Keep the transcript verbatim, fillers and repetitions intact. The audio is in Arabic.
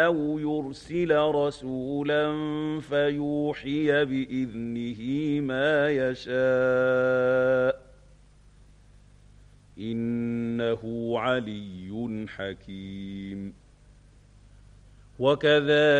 أَوْ يُرْسِلَ رَسُولًا فَيُوحِيَ بِإِذْنِهِ مَا يَشَاءُ ۚ إِنَّهُ عَلِيٌّ حَكِيمٌ. وَكَذَلِكَ